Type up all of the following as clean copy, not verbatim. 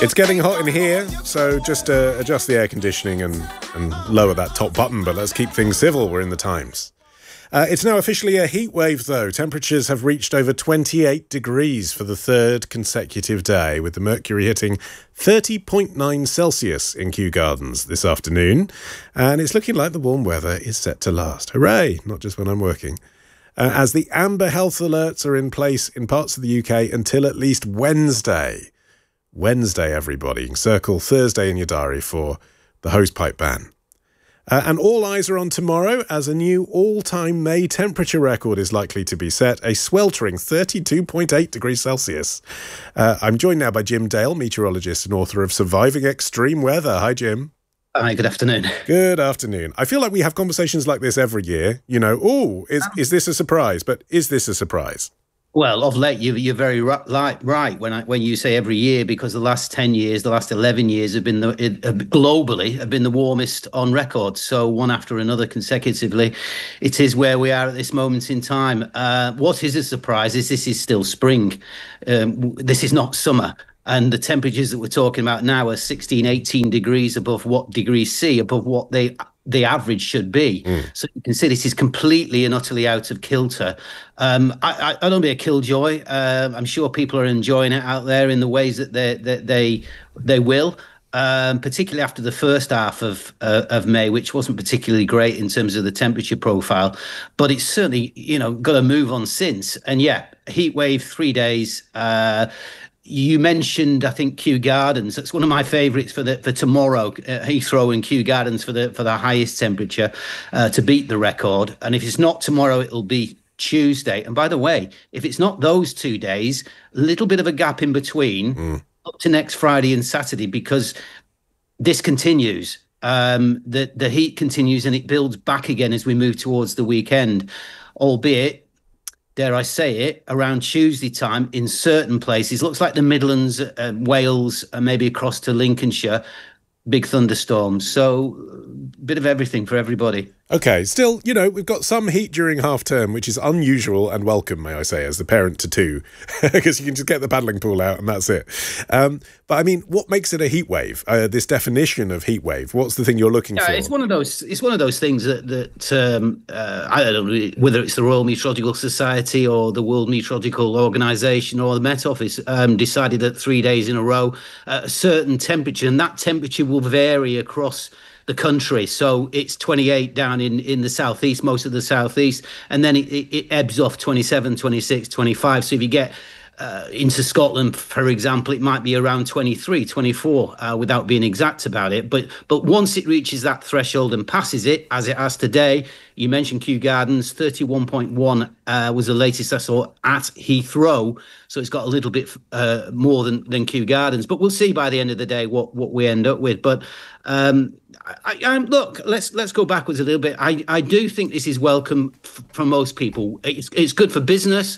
It's getting hot in here, so just adjust the air conditioning and lower that top button, but let's keep things civil. We're in the Times. It's now officially a heat wave, though. Temperatures have reached over 28 degrees for the third consecutive day, with the mercury hitting 30.9 Celsius in Kew Gardens this afternoon. And it's looking like the warm weather is set to last. Hooray! Not just when I'm working. As the amber health alerts are in place in parts of the UK until at least Wednesday. Wednesday, everybody. Circle Thursday in your diary for the hosepipe ban. And all eyes are on tomorrow as a new all-time May temperature record is likely to be set, a sweltering 32.8 degrees Celsius. I'm joined now by Jim Dale, meteorologist and author of Surviving Extreme Weather. Hi, Jim. Hi, good afternoon. Good afternoon. I feel like we have conversations like this every year. You know, is this a surprise? But is this a surprise? Well, of late, you're very right when you say every year, because the last 10 years, the last 11 years have been globally have been the warmest on record. So one after another consecutively, it is where we are at this moment in time. What is a surprise is this is still spring. This is not summer. And the temperatures that we're talking about now are 16, 18 degrees above degrees C, above what the average should be. So you can see this is completely and utterly out of kilter. I don't be a killjoy. I'm sure people are enjoying it out there in the ways that they will. Particularly after the first half of May, which wasn't particularly great in terms of the temperature profile, but it's certainly got to move on since. And yeah, heat wave, 3 days. You mentioned, I think, Kew Gardens. That's one of my favourites for tomorrow. Heathrow and Kew Gardens for the highest temperature to beat the record. And if it's not tomorrow, it'll be Tuesday. And by the way, if it's not those 2 days, a little bit of a gap in between up to next Friday and Saturday, because this continues. The heat continues and it builds back again as we move towards the weekend, albeit, dare I say it, around Tuesday time in certain places. Looks like the Midlands, Wales, and maybe across to Lincolnshire, big thunderstorms. So a bit of everything for everybody. Okay, still, we've got some heat during half term, which is unusual and welcome, may I say, as the parent to two, because you can just get the paddling pool out and that's it. But I mean, what makes it a heat wave? This definition of heat wave, what's the thing you're looking for? It's one of those things that I don't know whether it's the Royal Meteorological Society or the World Meteorological Organization or the Met Office decided that 3 days in a row, a certain temperature, and that temperature will vary across the country. So it's 28 down in the southeast, most of the southeast, and then it ebbs off 27, 26, 25. So if you get into Scotland, for example, it might be around 23, 24, without being exact about it. But once it reaches that threshold and passes it, as it has today, you mentioned Kew Gardens, 31.1 was the latest I saw at Heathrow. So it's got a little bit more than Kew Gardens. But we'll see by the end of the day what we end up with. But look, let's go backwards a little bit. I do think this is welcome for most people. It's good for business.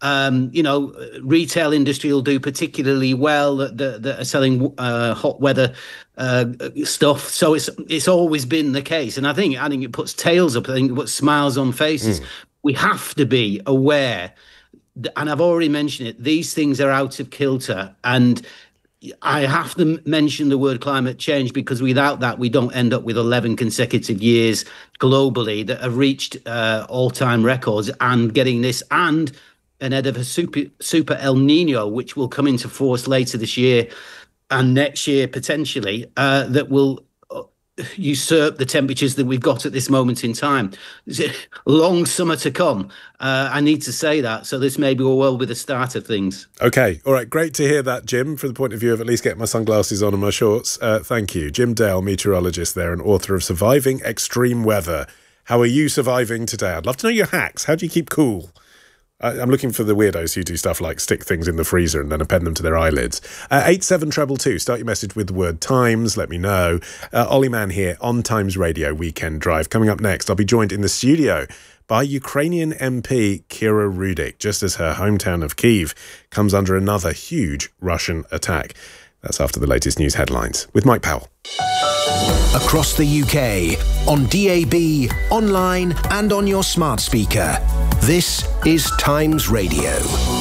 Retail industry will do particularly well that are selling hot weather stuff. So it's always been the case, and I think it puts tails up. I think it puts smiles on faces. We have to be aware, and I've already mentioned it. These things are out of kilter, and I have to mention the word climate change, because without that, we don't end up with 11 consecutive years globally that have reached all-time records, and getting this and an head of a super El Nino, which will come into force later this year and next year potentially, that will usurp the temperatures that we've got at this moment in time. It's a long summer to come. I need to say that. So this may be well with the start of things. Okay. All right. Great to hear that, Jim, from the point of view of at least getting my sunglasses on and my shorts. Thank you. Jim Dale, meteorologist there and author of Surviving Extreme Weather. How are you surviving today? I'd love to know your hacks. How do you keep cool? I'm looking for the weirdos who do stuff like stick things in the freezer and then append them to their eyelids. 87222, start your message with the word Times, let me know. Ollie Mann here on Times Radio Weekend Drive. Coming up next, I'll be joined in the studio by Ukrainian MP Kira Rudik, just as her hometown of Kyiv comes under another huge Russian attack. That's after the latest news headlines with Mike Powell. Across the UK, on DAB, online and on your smart speaker. This is Times Radio.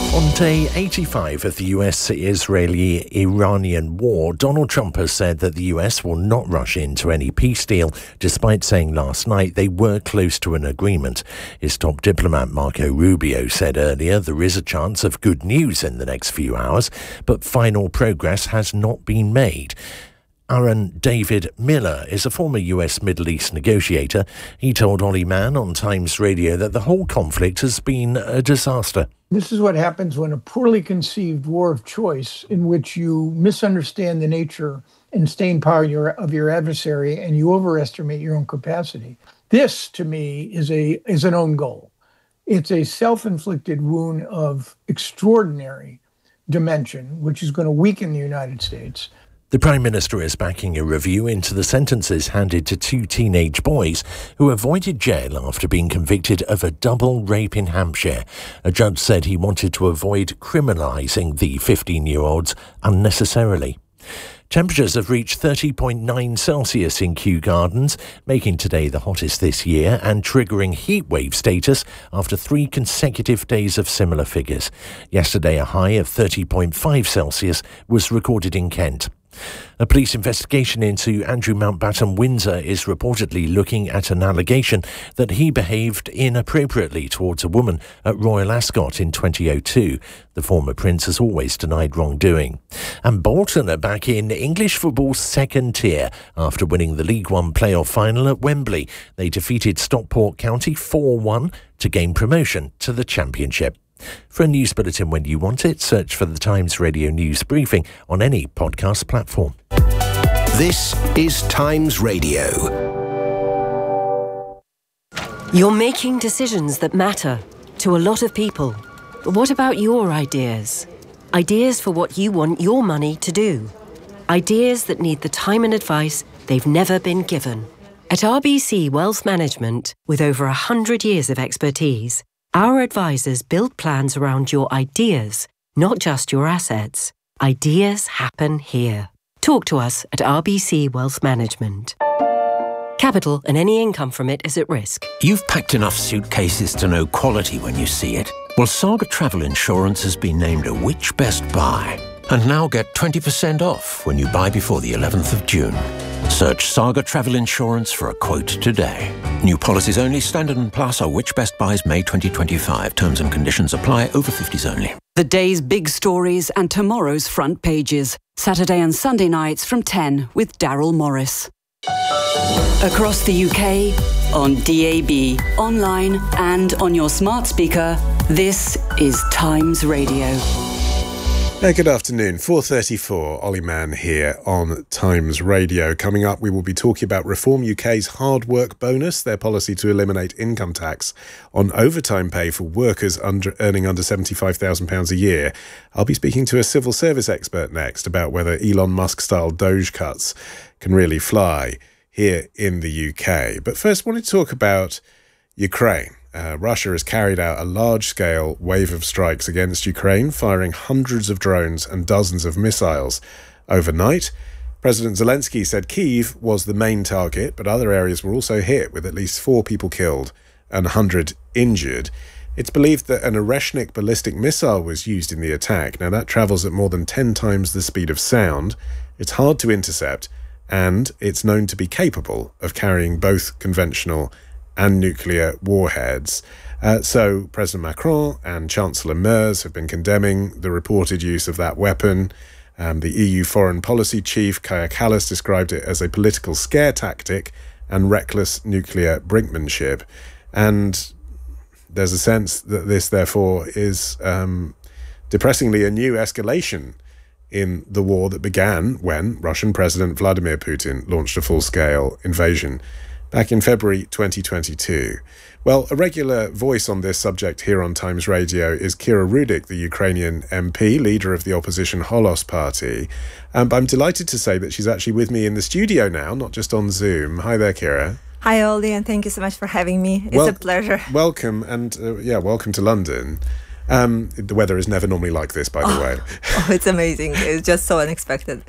On day 85 of the US-Israeli-Iranian war, Donald Trump has said that the US will not rush into any peace deal, despite saying last night they were close to an agreement. His top diplomat, Marco Rubio, said earlier there is a chance of good news in the next few hours, but final progress has not been made. Aaron David Miller is a former US Middle East negotiator. He told Ollie Mann on Times Radio that the whole conflict has been a disaster. This is what happens when a poorly conceived war of choice, in which you misunderstand the nature and staying power of your adversary and you overestimate your own capacity. This, to me, is an own goal. It's a self-inflicted wound of extraordinary dimension, which is going to weaken the United States. The Prime Minister is backing a review into the sentences handed to two teenage boys who avoided jail after being convicted of a double rape in Hampshire. A judge said he wanted to avoid criminalising the 15-year-olds unnecessarily. Temperatures have reached 30.9 Celsius in Kew Gardens, making today the hottest this year and triggering heatwave status after 3 consecutive days of similar figures. Yesterday, a high of 30.5 Celsius was recorded in Kent. A police investigation into Andrew Mountbatten Windsor is reportedly looking at an allegation that he behaved inappropriately towards a woman at Royal Ascot in 2002. The former prince has always denied wrongdoing. And Bolton are back in English football's second tier after winning the League One playoff final at Wembley. They defeated Stockport County 4-1 to gain promotion to the Championship. For a news bulletin when you want it, search for the Times Radio News Briefing on any podcast platform. This is Times Radio. You're making decisions that matter to a lot of people. But what about your ideas? Ideas for what you want your money to do. Ideas that need the time and advice they've never been given. At RBC Wealth Management, with over 100 years of expertise, our advisors build plans around your ideas, not just your assets. Ideas happen here. Talk to us at RBC Wealth Management. Capital and any income from it is at risk. You've packed enough suitcases to know quality when you see it. Well, Saga Travel Insurance has been named a Which Best Buy. And now get 20% off when you buy before the 11th of June. Search Saga Travel Insurance for a quote today. New policies only. Standard and Plus are Which Best Buys May 2025. Terms and conditions apply. Over 50s only. The day's big stories and tomorrow's front pages. Saturday and Sunday nights from 10 with Daryl Morris. Across the UK, on DAB, online and on your smart speaker, this is Times Radio. Good afternoon, 4:34, Ollie Mann here on Times Radio. Coming up, we will be talking about Reform UK's hard work bonus, their policy to eliminate income tax on overtime pay for workers earning under £75,000 a year. I'll be speaking to a civil service expert next about whether Elon Musk-style Doge cuts can really fly here in the UK. But first, I want to talk about Ukraine. Russia has carried out a large-scale wave of strikes against Ukraine, firing hundreds of drones and dozens of missiles overnight. President Zelensky said Kyiv was the main target, but other areas were also hit, with at least 4 people killed and 100 injured. It's believed that an Oreshnik ballistic missile was used in the attack. Now, that travels at more than 10 times the speed of sound. It's hard to intercept, and it's known to be capable of carrying both conventional and nuclear warheads. So President Macron and Chancellor Merz have been condemning the reported use of that weapon. The EU foreign policy chief, Kaja Kallas, described it as a political scare tactic and reckless nuclear brinkmanship. And there's a sense that this, therefore, is depressingly a new escalation in the war that began when Russian President Vladimir Putin launched a full-scale invasion back in February 2022. Well, a regular voice on this subject here on Times Radio is Kira Rudik, the Ukrainian MP, leader of the opposition Holos Party. I'm delighted to say that she's actually with me in the studio now, not just on Zoom. Hi there, Kira. Hi, Ollie, and thank you so much for having me. It's a pleasure. Welcome, and welcome to London. The weather is never normally like this, by the way. Oh, it's amazing. It's just so unexpected.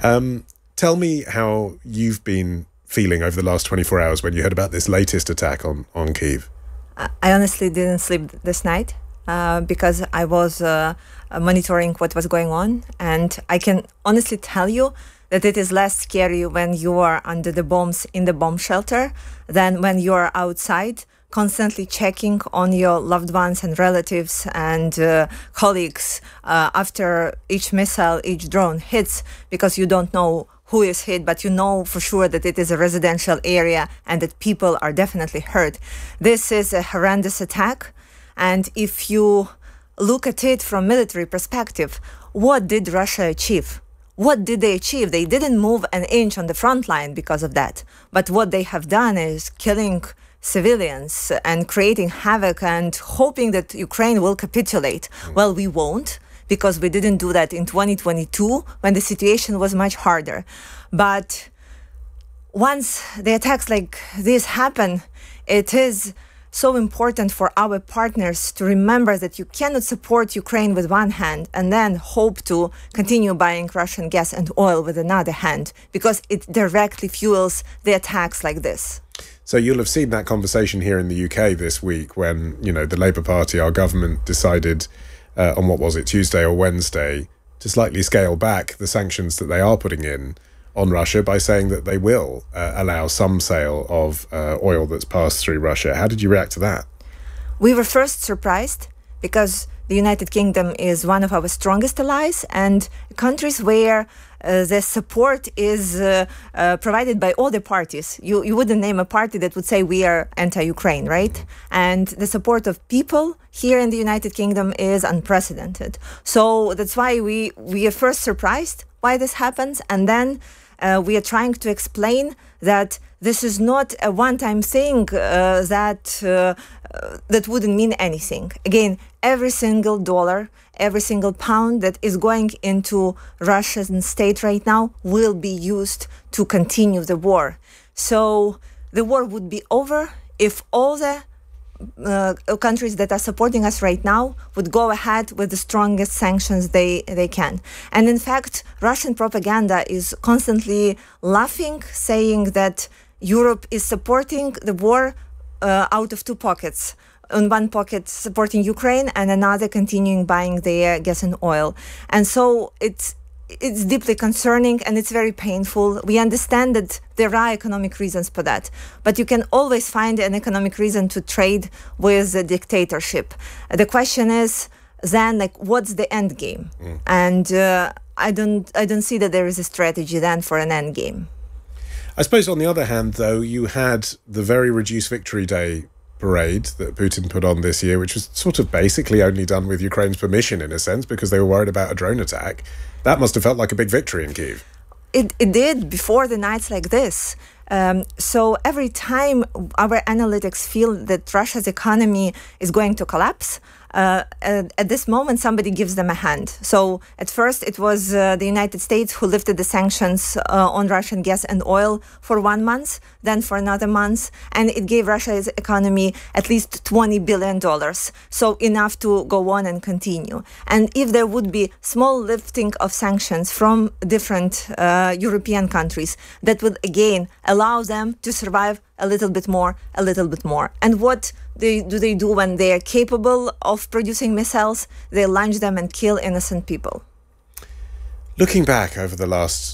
Tell me how you've been feeling over the last 24 hours when you heard about this latest attack on Kyiv. I honestly didn't sleep this night. because I was monitoring what was going on. And I can honestly tell you that it is less scary when you are under the bombs in the bomb shelter than when you are outside, constantly checking on your loved ones and relatives and colleagues after each missile, each drone hits, because you don't know who is hit, but you know for sure that it is a residential area and that people are definitely hurt. This is a horrendous attack. And if you look at it from military perspective, what did Russia achieve? What did they achieve? They didn't move an inch on the front line because of that. But what they have done is killing civilians and creating havoc and hoping that Ukraine will capitulate. Well, we won't, because we didn't do that in 2022 when the situation was much harder. But once the attacks like this happen, it is so important for our partners to remember that you cannot support Ukraine with one hand and then hope to continue buying Russian gas and oil with another hand, because it directly fuels the attacks like this. So you'll have seen that conversation here in the UK this week when, the Labour Party, our government, decided on what was it, Tuesday or Wednesday, to slightly scale back the sanctions that they are putting in on Russia by saying that they will allow some sale of oil that's passed through Russia. How did you react to that? We were first surprised because the United Kingdom is one of our strongest allies, and countries where the support is provided by all the parties. You wouldn't name a party that would say we are anti-Ukraine, right? And the support of people here in the United Kingdom is unprecedented. So that's why we are first surprised why this happens, and then we are trying to explain that this is not a one-time thing that wouldn't mean anything. Again, every single dollar, every single pound that is going into Russian state right now will be used to continue the war. So the war would be over if all the countries that are supporting us right now would go ahead with the strongest sanctions they can. And in fact, Russian propaganda is constantly laughing, saying that Europe is supporting the war out of two pockets. On one pocket supporting Ukraine and another continuing buying their gas and oil. And so it's deeply concerning and it's very painful. We understand that there are economic reasons for that, but you can always find an economic reason to trade with a dictatorship. The question is then, what's the end game? And I don't see that there is a strategy then for an end game. I suppose on the other hand, though, you had the very reduced Victory Day parade that Putin put on this year, which was sort of basically only done with Ukraine's permission in a sense, because they were worried about a drone attack. That must have felt like a big victory in Kyiv. It did before the nights like this. So every time our analytics feel that Russia's economy is going to collapse, at this moment, somebody gives them a hand. So at first, it was the United States who lifted the sanctions on Russian gas and oil for 1 month, then for another month, and it gave Russia's economy at least $20 billion. So enough to go on and continue. And if there would be small lifting of sanctions from different European countries, that would again allow them to survive a little bit more. And what they do when they are capable of producing missiles? They launch them and kill innocent people. Looking back over the last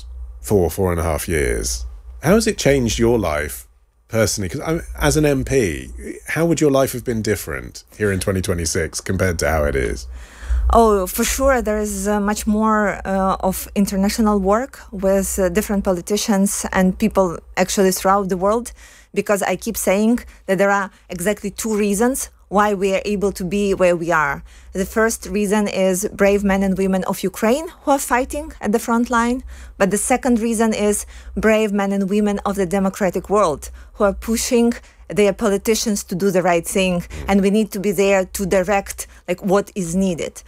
4.5 years, how has it changed your life personally? Because as an MP, how would your life have been different here in 2026 compared to how it is? Oh, for sure, there is much more of international work with different politicians and people actually throughout the world, because I keep saying that there are exactly two reasons why we are able to be where we are. The first reason is brave men and women of Ukraine who are fighting at the front line. But the second reason is brave men and women of the democratic world who are pushing their politicians to do the right thing. And we need to be there to direct what is needed.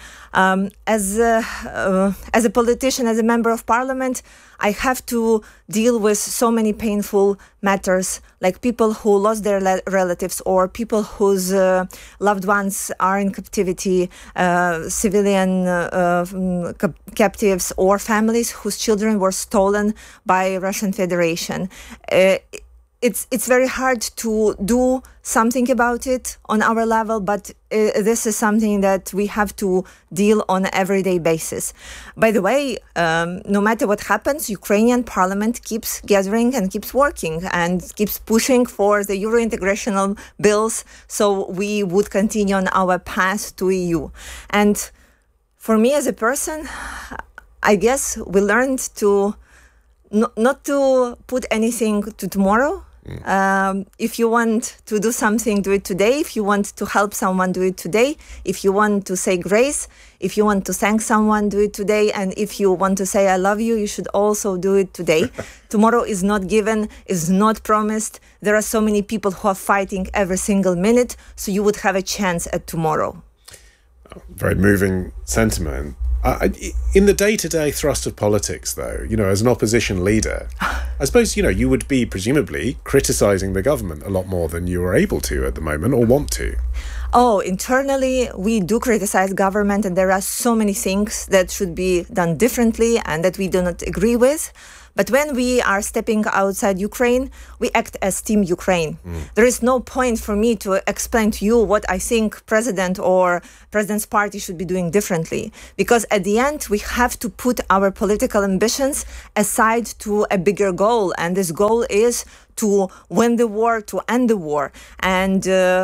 As a politician, as a member of parliament, I have to deal with so many painful matters, like people who lost their relatives or people whose loved ones are in captivity, civilian captives, or families whose children were stolen by Russian Federation. it's very hard to do something about it on our level, but this is something that we have to deal on an everyday basis. By the way, no matter what happens, Ukrainian parliament keeps gathering and keeps working and keeps pushing for the Euro integration bills, so we would continue on our path to EU. And for me as a person, I guess we learned to not to put anything to tomorrow. If you want to do something, do it today. If you want to help someone, do it today. If you want to say grace, if you want to thank someone, do it today. And if you want to say I love you, you should also do it today. Tomorrow is not given, is not promised. There are so many people who are fighting every single minute, so you would have a chance at tomorrow. Very moving sentiment. In the day-to-day thrust of politics, though, as an opposition leader, I suppose, you would be presumably criticising the government a lot more than you are able to at the moment or want to. Oh, internally, we do criticize government, and there are so many things that should be done differently and that we do not agree with. But when we are stepping outside Ukraine, we act as Team Ukraine. There is no point for me to explain to you what I think President or President's party should be doing differently. Because at the end, we have to put our political ambitions aside to a bigger goal. And this goal is to win the war, to end the war. And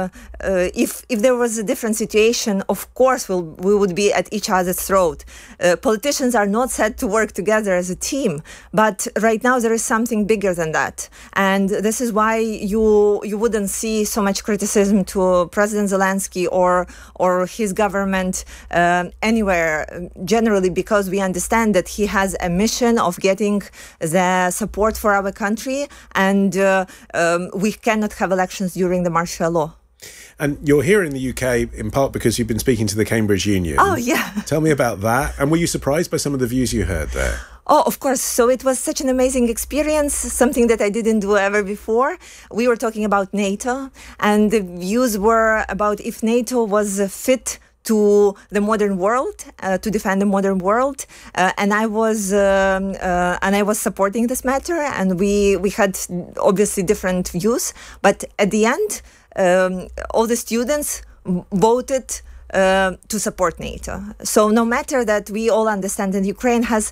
if there was a different situation, of course, we would be at each other's throat. Politicians are not set to work together as a team, but right now there is something bigger than that. And this is why you wouldn't see so much criticism to President Zelensky or his government anywhere, generally, because we understand that he has a mission of getting the support for our country, and we cannot have elections during the martial law. And you're here in the UK in part because you've been speaking to the Cambridge Union. Oh, yeah. Tell me about that. And were you surprised by some of the views you heard there? Oh, of course. So it was such an amazing experience, something that I didn't do ever before. We were talking about NATO, and the views were about if NATO was fit to the modern world, to defend the modern world, and I was supporting this matter, and we had obviously different views, but at the end, all the students voted to support NATO. So no matter that we all understand that Ukraine has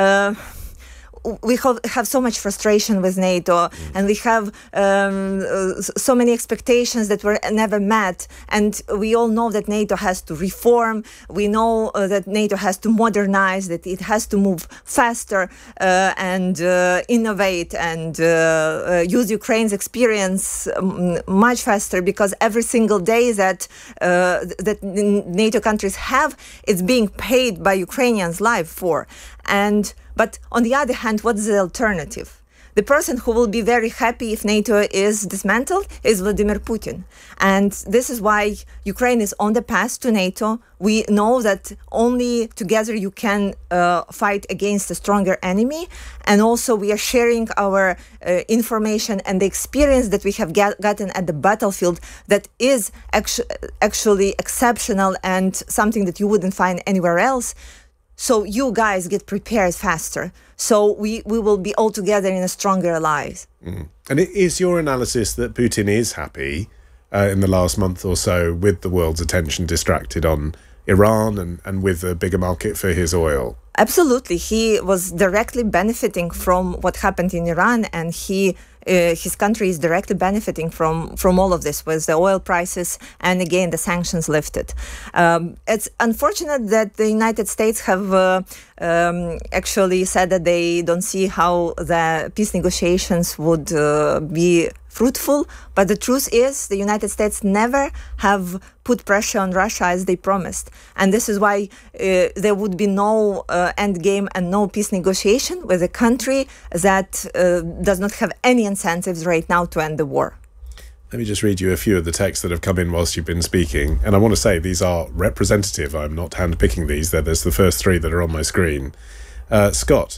we have so much frustration with NATO, and we have so many expectations that were never met. And we all know that NATO has to reform. We know that NATO has to modernize, that it has to move faster and innovate and use Ukraine's experience much faster, because every single day that that NATO countries have, it's being paid by Ukrainians live for. But on the other hand, what's the alternative? The person who will be very happy if NATO is dismantled is Vladimir Putin. And this is why Ukraine is on the path to NATO. We know that only together you can fight against a stronger enemy. And also we are sharing our information and the experience that we have gotten at the battlefield that is actually exceptional and something that you wouldn't find anywhere else. So you guys get prepared faster. So we will be all together in a stronger allies. And is your analysis that Putin is happy in the last month or so with the world's attention distracted on Iran and with a bigger market for his oil? Absolutely. He was directly benefiting from what happened in Iran, and his country is directly benefiting from all of this with the oil prices and, again, the sanctions lifted. It's unfortunate that the United States have actually said that they don't see how the peace negotiations would be fruitful, but the truth is the United States never have put pressure on Russia as they promised. And this is why there would be no end game and no peace negotiation with a country that does not have any incentives right now to end the war. Let me just read you a few of the texts that have come in whilst you've been speaking. And I want to say these are representative. I'm not handpicking these. There's the first three that are on my screen. Scott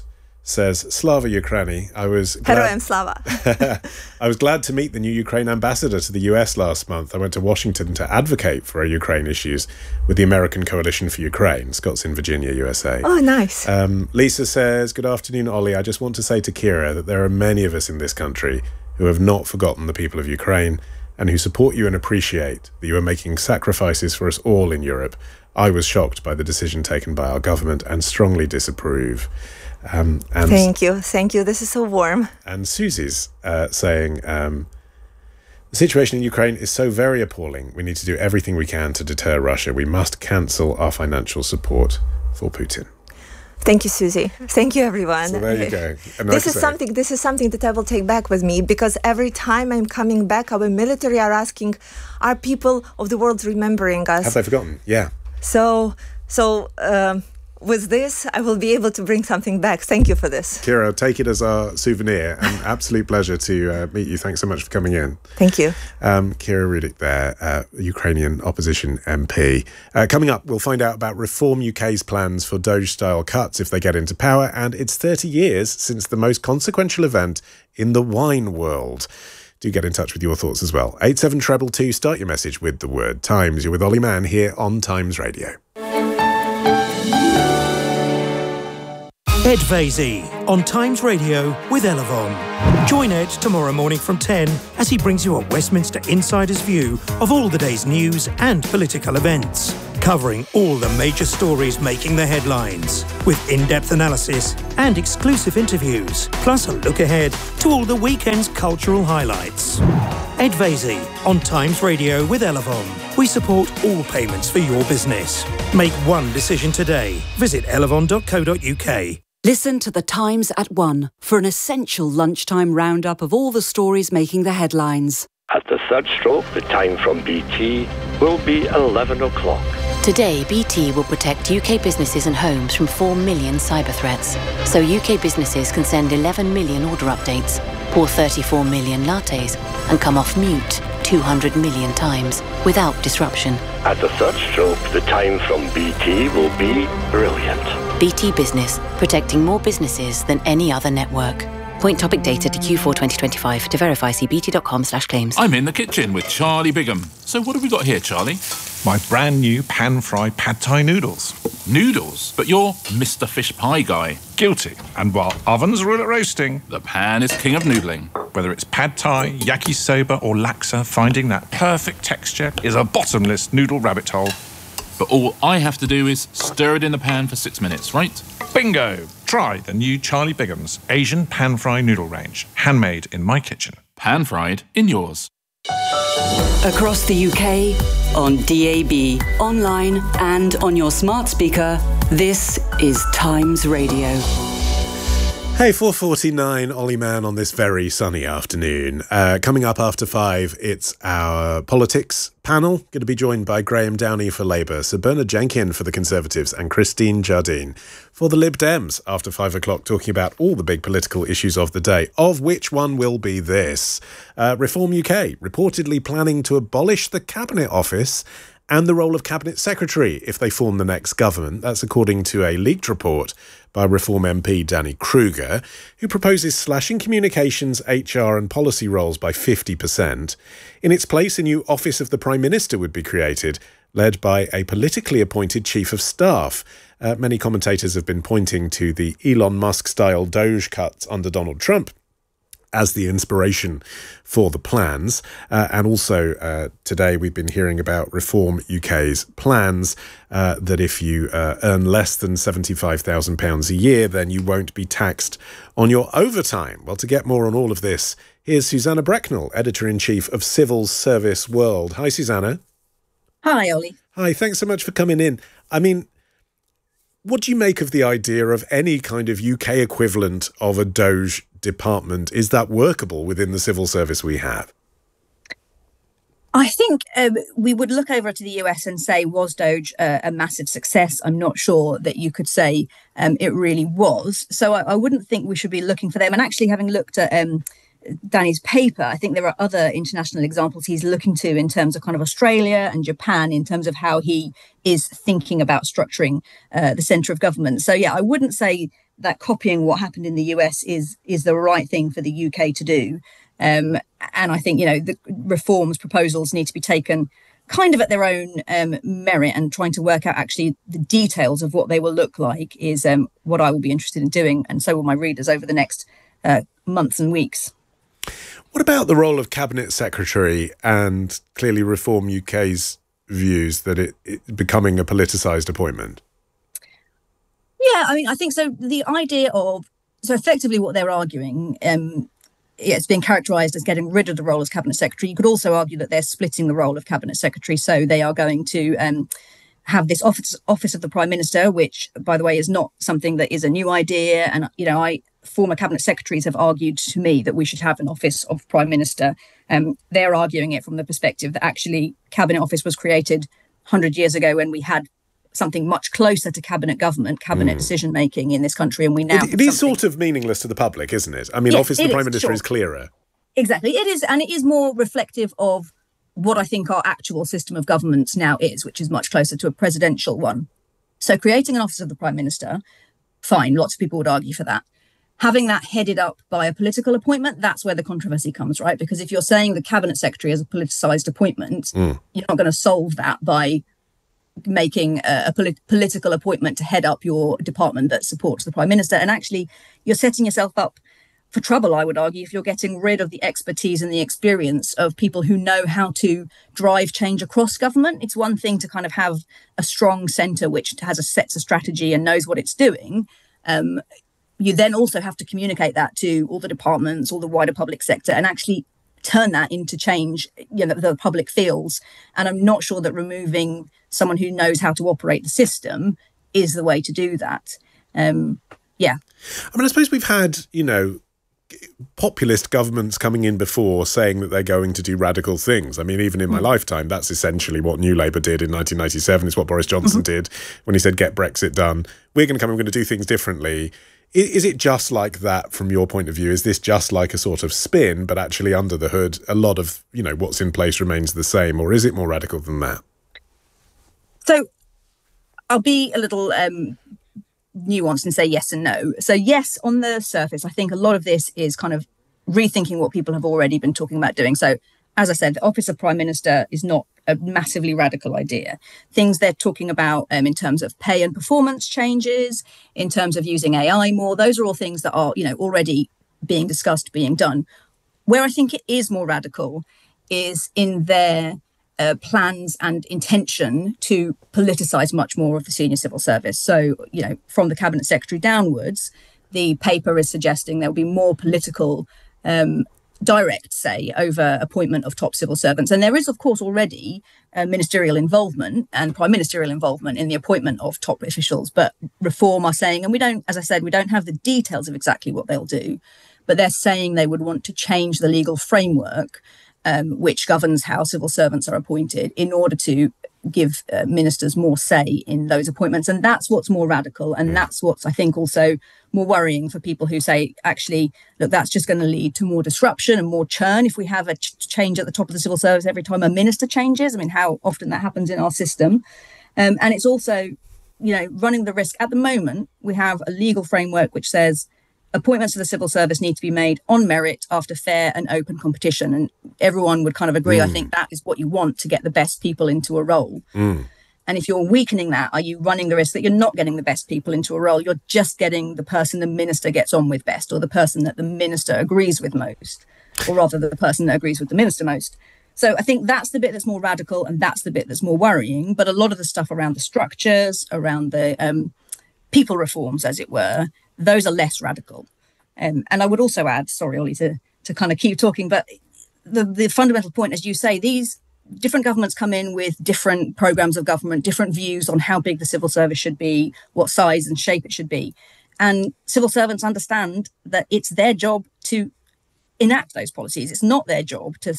says, Slava Ukraini. Heroem Slava. I was glad to meet the new Ukraine ambassador to the US last month. I went to Washington to advocate for Ukraine issues with the American Coalition for Ukraine. Scott's in Virginia, USA. Oh, nice. Lisa says, good afternoon, Ollie. I just want to say to Kira that there are many of us in this country who have not forgotten the people of Ukraine and who support you and appreciate that you are making sacrifices for us all in Europe. I was shocked by the decision taken by our government and strongly disapprove. And Thank you. This is so warm. And Susie's saying, the situation in Ukraine is so very appalling. We need to do everything we can to deter Russia. We must cancel our financial support for Putin. Thank you, Susie. Thank you, everyone. So there you go. And this is something that I will take back with me, because every time I'm coming back, our military are asking, are people of the world remembering us? Have they forgotten? Yeah. So with this, I will be able to bring something back. Thank you for this. Kira, take it as our souvenir. An absolute pleasure to meet you. Thanks so much for coming in. Thank you. Kira Rudik there, Ukrainian opposition MP. Coming up, we'll find out about Reform UK's plans for Doge-style cuts if they get into power, and it's 30 years since the most consequential event in the wine world. Do get in touch with your thoughts as well. 87222, start your message with the word Times. You're with Ollie Mann here on Times Radio. Ed Vaizey on Times Radio with Elevon. Join Ed tomorrow morning from 10 as he brings you a Westminster insider's view of all the day's news and political events, covering all the major stories making the headlines, with in-depth analysis and exclusive interviews, plus a look ahead to all the weekend's cultural highlights. Ed Vaizey on Times Radio with Elevon. We support all payments for your business. Make one decision today. Visit elevon.co.uk. Listen to The Times at 1 for an essential lunchtime roundup of all the stories making the headlines. At the third stroke, the time from BT will be 11 o'clock. Today, BT will protect UK businesses and homes from 4 million cyber threats. So UK businesses can send 11 million order updates, pour 34 million lattes, and come off mute 200 million times without disruption. At the third stroke, the time from BT will be brilliant. BT Business, protecting more businesses than any other network. Point topic data to Q4 2025. To verify, see bt.com/claims. I'm in the kitchen with Charlie Bigham. So what have we got here, Charlie? My brand new pan-fried pad thai noodles. Noodles? But you're Mr. Fish Pie guy. Guilty. And while ovens rule at roasting, the pan is king of noodling. Whether it's pad thai, yakisoba or laksa, finding that perfect texture is a bottomless noodle rabbit hole. But all I have to do is stir it in the pan for 6 minutes, right? Bingo! Try the new Charlie Bigham's Asian pan-fried noodle range. Handmade in my kitchen. Pan-fried in yours. Across the UK, on DAB, online and on your smart speaker, this is Times Radio. Hey, 4:49, Ollie Mann on this very sunny afternoon. Coming up after 5, it's our politics panel. Going to be joined by Graham Downey for Labour, Sir Bernard Jenkin for the Conservatives, and Christine Jardine for the Lib Dems after 5 o'clock, talking about all the big political issues of the day, of which one will be this. Reform UK reportedly planning to abolish the Cabinet Office and the role of Cabinet Secretary if they form the next government. That's according to a leaked report by Reform MP Danny Kruger, who proposes slashing communications, HR and policy roles by 50%. In its place, a new Office of the Prime Minister would be created, led by a politically appointed Chief of Staff. Many commentators have been pointing to the Elon Musk-style Doge cuts under Donald Trump as the inspiration for the plans. And also today we've been hearing about Reform UK's plans that if you earn less than £75,000 a year, then you won't be taxed on your overtime. Well, to get more on all of this, here's Susanna Brecknell, Editor-in-Chief of Civil Service World. Hi, Susanna. Hi, Ollie. Hi, thanks so much for coming in. I mean, what do you make of the idea of any kind of UK equivalent of a Doge department? Is that workable within the civil service we have? I think we would look over to the US and say, was Doge a massive success? I'm not sure that you could say it really was. So I wouldn't think we should be looking for them. And actually, having looked at Danny's paper, I think there are other international examples he's looking to in terms of kind of Australia and Japan, in terms of how he is thinking about structuring the centre of government. So, yeah, I wouldn't say that copying what happened in the US is the right thing for the UK to do. And I think, the reforms proposals need to be taken kind of at their own merit, and trying to work out actually the details of what they will look like is what I will be interested in doing. And so will my readers over the next months and weeks. What about the role of Cabinet Secretary and clearly Reform UK's views that it becoming a politicised appointment? Yeah, I mean, I think so. The idea so effectively what they're arguing, it's been characterised as getting rid of the role as Cabinet Secretary. You could also argue that they're splitting the role of Cabinet Secretary. So they are going to have this office of the Prime Minister, which, by the way, is not something that is a new idea. And, former Cabinet Secretaries have argued to me that we should have an office of Prime Minister. They're arguing it from the perspective that actually Cabinet Office was created 100 years ago when we had something much closer to cabinet government, cabinet decision making in this country, and we now it is sort of meaningless to the public, isn't it? I mean, yes, Office of the Prime Minister is clearer. Exactly, it is, and it is more reflective of what I think our actual system of governance now is, which is much closer to a presidential one. So, creating an Office of the Prime Minister, fine, lots of people would argue for that. Having that headed up by a political appointment, that's where the controversy comes, right? Because if you're saying the Cabinet Secretary is a politicised appointment, you're not going to solve that by making a political appointment to head up your department that supports the Prime Minister. And actually, you're setting yourself up for trouble, I would argue, if you're getting rid of the expertise and the experience of people who know how to drive change across government. It's one thing to kind of have a strong centre which has sets a strategy and knows what it's doing. You then also have to communicate that to all the departments, all the wider public sector, and actually turn that into change, the public feels. And I'm not sure that removing someone who knows how to operate the system is the way to do that. I mean, I suppose we've had, populist governments coming in before saying that they're going to do radical things. I mean, even in my lifetime, that's essentially what New Labour did in 1997. It's what Boris Johnson did when he said, get Brexit done. We're going to come and we're going to do things differently. Is it just like that from your point of view? Is this just like a sort of spin, but actually under the hood, a lot of, what's in place remains the same? Or is it more radical than that? So I'll be a little nuanced and say yes and no. So yes, on the surface, I think a lot of this is kind of rethinking what people have already been talking about doing. So as I said, the Office of Prime Minister is not a massively radical idea. Things they're talking about in terms of pay and performance changes, in terms of using AI more, those are all things that are, already being discussed, being done. Where I think it is more radical is in their plans and intention to politicise much more of the senior civil service. So, from the Cabinet Secretary downwards, the paper is suggesting there will be more political direct say over appointment of top civil servants. And there is, of course, already ministerial involvement and prime ministerial involvement in the appointment of top officials. But Reform are saying, and we don't have the details of exactly what they'll do, but they're saying they would want to change the legal framework which governs how civil servants are appointed in order to give ministers more say in those appointments. And that's what's more radical. And that's what's, I think, also more worrying for people who say, actually, look, that's just going to lead to more disruption and more churn if we have a change at the top of the civil service every time a minister changes. I mean, how often that happens in our system. And it's also, running the risk. At the moment, we have a legal framework which says appointments to the civil service need to be made on merit after fair and open competition. And everyone would kind of agree, I think that is what you want to get the best people into a role. And if you're weakening that, are you running the risk that you're not getting the best people into a role? You're just getting the person the minister gets on with best, or the person that the minister agrees with most, or rather the person that agrees with the minister most. So I think that's the bit that's more radical, and that's the bit that's more worrying. But a lot of the stuff around the structures, around the people reforms, as it were, those are less radical. And I would also add, sorry, Ollie, to kind of keep talking, but the fundamental point, as you say, these different governments come in with different programs of government, different views on how big the civil service should be, what size and shape it should be. And civil servants understand that it's their job to enact those policies. It's not their job to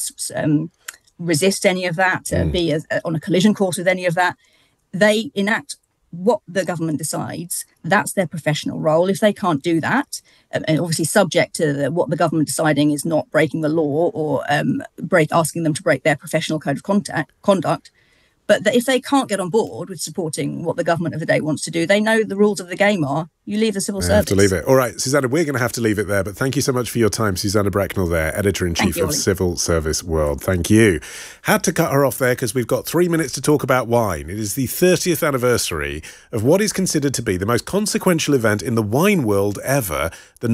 resist any of that, to be on a collision course with any of that. They enact what the government decides. That's their professional role. If they can't do that, and obviously subject to what the government deciding is not breaking the law or asking them to break their professional code of conduct, but that if they can't get on board with supporting what the government of the day wants to do, they know the rules of the game are you leave the civil service. I have to leave it. All right, Susanna, we're going to have to leave it there, but thank you so much for your time. Susanna Bracknell there, Editor-in-Chief of Civil Service World. Thank you. Had to cut her off there because we've got 3 minutes to talk about wine. It is the 30th anniversary of what is considered to be the most consequential event in the wine world ever, the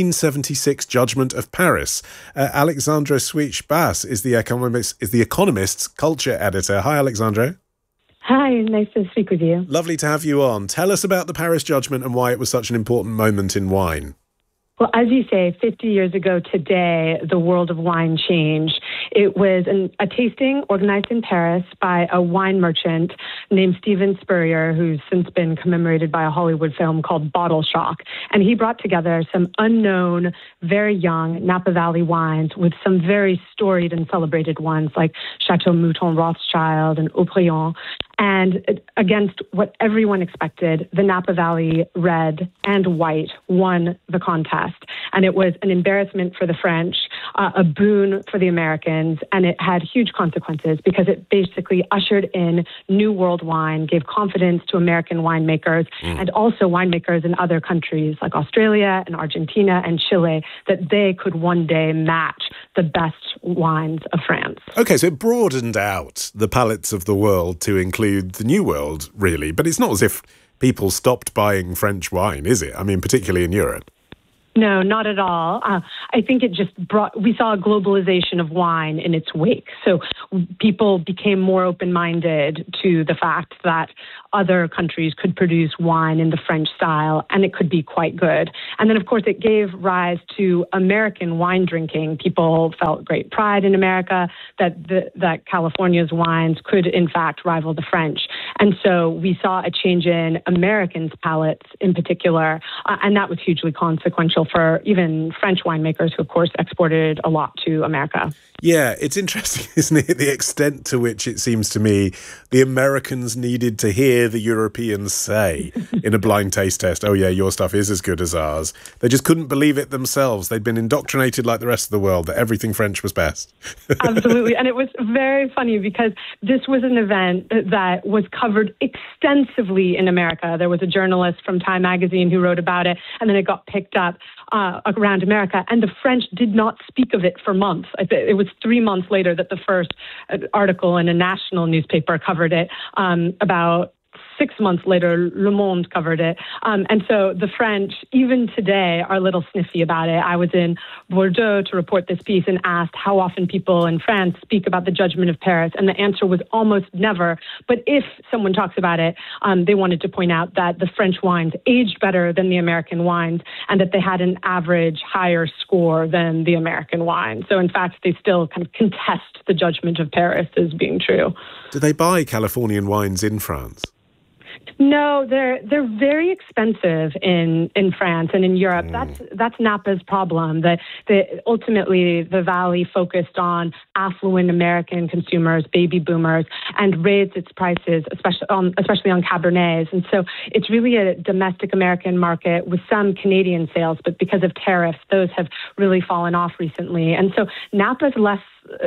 1976 Judgment of Paris. Alexandra Sweech-Bass is the Economist's culture editor. Hi, Alexandra. Hi, nice to speak with you. Lovely to have you on. Tell us about the Paris judgment and why it was such an important moment in wine. Well, as you say, 50 years ago today, the world of wine changed. It was a tasting organized in Paris by a wine merchant named Steven Spurrier, who's since been commemorated by a Hollywood film called Bottle Shock. And he brought together some unknown, very young Napa Valley wines with some very storied and celebrated ones like Chateau Mouton Rothschild and Haut-Brion. And against what everyone expected, the Napa Valley red and white won the contest. And it was an embarrassment for the French, a boon for the Americans, and it had huge consequences because it basically ushered in New World wine, gave confidence to American winemakers and also winemakers in other countries like Australia and Argentina and Chile that they could one day match the best wines of France. Okay, so it broadened out the palates of the world to include the New World, really. But it's not as if people stopped buying French wine, is it? I mean, particularly in Europe. No, not at all. I think it just we saw a globalization of wine in its wake. So people became more open-minded to the fact that other countries could produce wine in the French style, and it could be quite good. And then, of course, it gave rise to American wine drinking. People felt great pride in America that California's wines could, in fact, rival the French. And so we saw a change in Americans' palates in particular, and that was hugely consequential for even French winemakers who, of course, exported a lot to America. Yeah, it's interesting, isn't it, the extent to which it seems to me the Americans needed to hear the Europeans say in a blind taste test, oh yeah, your stuff is as good as ours. They just couldn't believe it themselves. They'd been indoctrinated like the rest of the world that everything French was best. Absolutely. And it was very funny because this was an event that was covered extensively in America. There was a journalist from Time magazine who wrote about it, and then it got picked up around America. And the French did not speak of it for months. It was 3 months later that the first article in a national newspaper covered it. About 6 months later, Le Monde covered it. And so the French, even today, are a little sniffy about it. I was in Bordeaux to report this piece and asked how often people in France speak about the Judgment of Paris. And the answer was almost never. But if someone talks about it, they wanted to point out that the French wines aged better than the American wines and that they had an average higher score than the American wine. So in fact, they still kind of contest the Judgment of Paris as being true. Do they buy Californian wines in France? No, they're very expensive in France and in Europe. That's Napa's problem. That ultimately the Valley focused on affluent American consumers, baby boomers, and raised its prices, especially on Cabernets. And so it's really a domestic American market with some Canadian sales, but because of tariffs, those have really fallen off recently. And so Napa's less.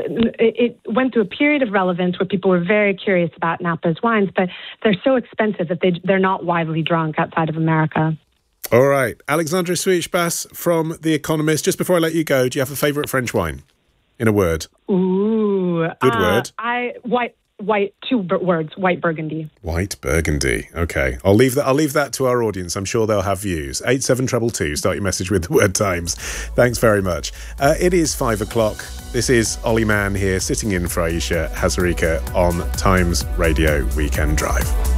It went through a period of relevance where people were very curious about Napa's wines, but they're so expensive that they're not widely drunk outside of America. All right. Alexandra Sweech-Bass from The Economist. Just before I let you go, do you have a favourite French wine? In a word. Ooh. Good word. White, 2 words, white Burgundy. White Burgundy. Okay. I'll leave that to our audience. I'm sure they'll have views. 87222. Start your message with the word Times. Thanks very much. It is 5 o'clock. This is Ollie Mann here, sitting in for Aisha Hazarika on Times Radio Weekend Drive.